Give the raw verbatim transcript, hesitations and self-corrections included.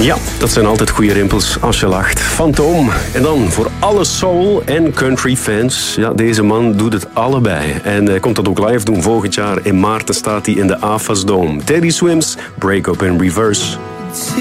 Ja, dat zijn altijd goede rimpels als je lacht. Fantoom. En dan voor alle soul- en country-fans. Ja, deze man doet het allebei. En uh, komt dat ook live doen volgend jaar. In maart staat hij in de A F A S Dome. Teddy Swims, Break Up in Reverse.